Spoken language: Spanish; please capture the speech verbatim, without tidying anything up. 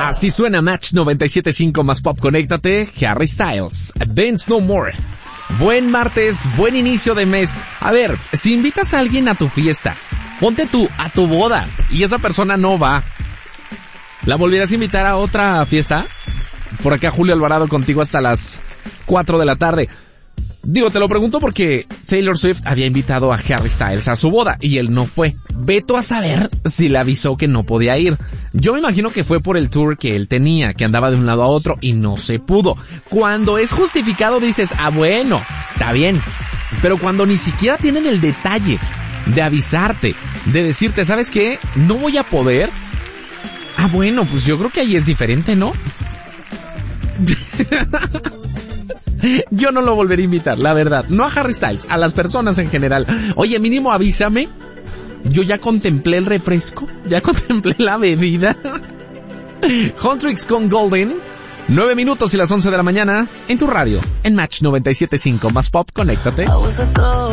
Así suena Match noventa y siete punto cinco más Pop. Conéctate, Harry Styles, Dance No More. Buen martes, buen inicio de mes. A ver, si invitas a alguien a tu fiesta, ponte tú a tu boda y esa persona no va, ¿la volverás a invitar a otra fiesta? Por acá Julio Alvarado contigo hasta las cuatro de la tarde. Digo, te lo pregunto porque Taylor Swift había invitado a Harry Styles a su boda y él no fue. Veto a saber si le avisó que no podía ir. Yo me imagino que fue por el tour que él tenía, que andaba de un lado a otro y no se pudo. Cuando es justificado dices, ah bueno, está bien. Pero cuando ni siquiera tienen el detalle de avisarte, de decirte, ¿sabes qué? No voy a poder. Ah bueno, pues yo creo que ahí es diferente, ¿no? Yo no lo volvería a invitar, la verdad. No a Harry Styles, a las personas en general. Oye, mínimo avísame. Yo ya contemplé el refresco, ya contemplé la bebida. Huntrix con Golden. Nueve minutos y las once de la mañana en tu radio, en Match noventa y siete punto cinco más Pop. Conéctate.